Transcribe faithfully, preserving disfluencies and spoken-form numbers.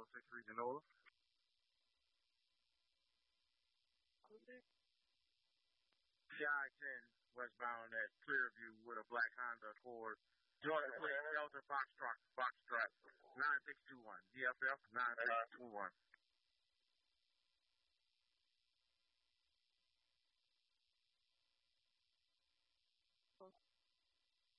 oh six Regional. P I ten westbound at Clearview with a black Honda Accord. Jordan Plate Delta Foxtrot Foxtrot nine six two one. D F F nine six two one.